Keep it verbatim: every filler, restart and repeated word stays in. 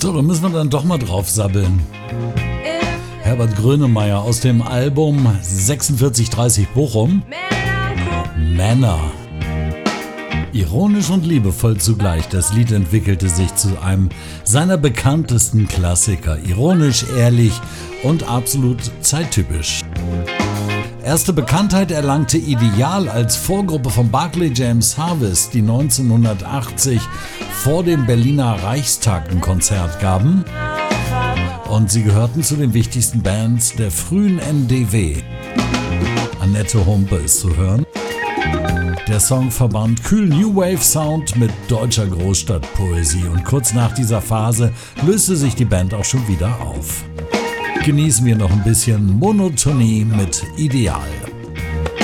So, da müssen wir dann doch mal drauf sabbeln. Herbert Grönemeyer aus dem Album sechsundvierzig dreißig Bochum. Männer. Ironisch und liebevoll zugleich, das Lied entwickelte sich zu einem seiner bekanntesten Klassiker. Ironisch, ehrlich und absolut zeittypisch. Erste Bekanntheit erlangte Ideal als Vorgruppe von Barclay James Harvest, die neunzehnhundertachtzig vor dem Berliner Reichstag ein Konzert gaben. Und sie gehörten zu den wichtigsten Bands der frühen N D W. Annette Humpe ist zu hören. Der Song verband kühl New Wave Sound mit deutscher Großstadtpoesie und kurz nach dieser Phase löste sich die Band auch schon wieder auf. Genießen wir noch ein bisschen Monotonie mit Ideal.